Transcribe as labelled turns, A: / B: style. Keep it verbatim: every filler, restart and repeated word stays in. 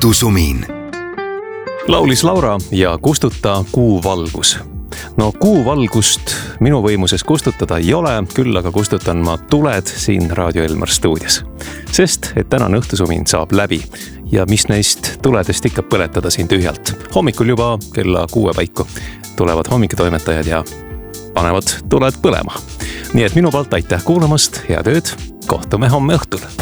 A: Õhtusumin.
B: Laulis Laura ja kustuta kuu valgus. No kuu valgust minu võimuses kustutada ei ole, küll aga kustutan ma tuled siin Raadio Elmar stuudios. Sest, et tänane õhtusumin saab läbi ja mis neist tuledest ikka põletada siin tühjalt. Hommikul juba kella kuue paiku tulevad hommikutoimetajad ja panevad tuled põlema. Nii et minu poolt aitäh kuulamast, head ööd, kohtume homme õhtul.